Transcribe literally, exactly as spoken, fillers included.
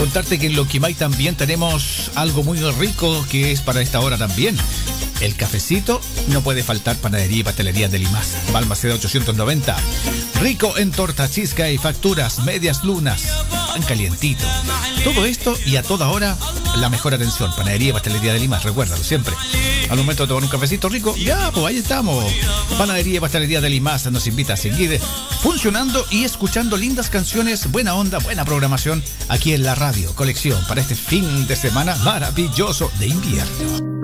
Contarte que en Loquimay también tenemos algo muy rico que es para esta hora también. El cafecito no puede faltar. Panadería y pastelería de Limaza, Balmaceda ochocientos noventa. Rico en torta, chisca y facturas, medias lunas, pan calientito. Todo esto y a toda hora la mejor atención. Panadería y pastelería de Limaza, recuérdalo siempre. Al momento de tomar un cafecito rico, ya, pues ahí estamos. Panadería y pastelería de Limaza nos invita a seguir funcionando y escuchando lindas canciones, buena onda, buena programación aquí en la radio. Colección para este fin de semana maravilloso de invierno.